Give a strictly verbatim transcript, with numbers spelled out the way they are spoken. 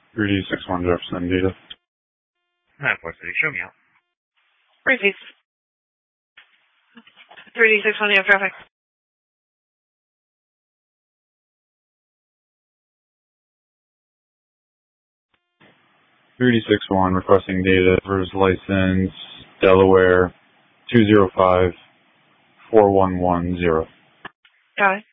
three six one Jefferson data. nine four three, show me out. Repeat. three six one, you have traffic. three six one requesting data for his license, Delaware, two zero five four one one zero. Got it.